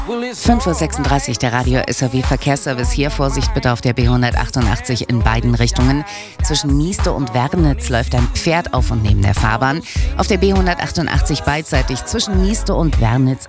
5:36 Uhr, der Radio SAW Verkehrsservice hier. Vorsicht bitte auf der B188 in beiden Richtungen. Zwischen Nieste und Wernitz läuft ein Pferd auf und neben der Fahrbahn. Auf der B188 beidseitig zwischen Nieste und Wernitz